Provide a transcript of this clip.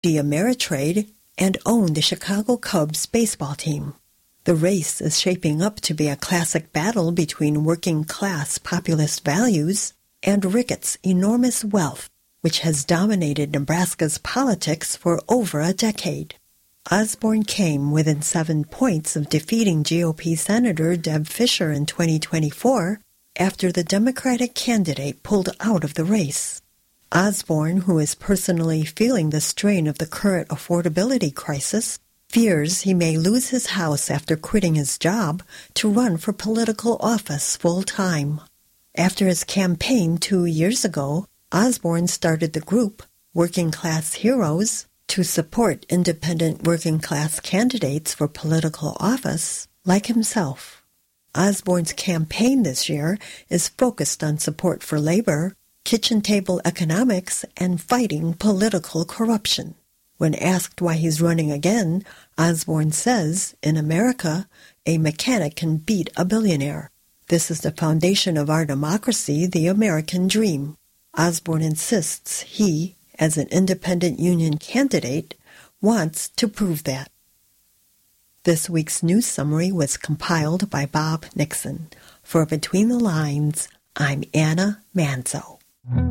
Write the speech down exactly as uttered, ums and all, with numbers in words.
the Ameritrade, and own the Chicago Cubs baseball team. The race is shaping up to be a classic battle between working-class populist values and Ricketts' enormous wealth, which has dominated Nebraska's politics for over a decade. Osborne came within seven points of defeating G O P Senator Deb Fischer in twenty twenty-four after the Democratic candidate pulled out of the race. Osborne, who is personally feeling the strain of the current affordability crisis, fears he may lose his house after quitting his job to run for political office full-time. After his campaign two years ago, Osborne started the group Working Class Heroes to support independent working-class candidates for political office like himself. Osborne's campaign this year is focused on support for labor, kitchen table economics, and fighting political corruption. When asked why he's running again, Osborne says, in America, a mechanic can beat a billionaire. This is the foundation of our democracy, the American dream. Osborne insists he, as an independent union candidate, wants to prove that. This week's news summary was compiled by Bob Nixon. For Between the Lines, I'm Anna Manzo.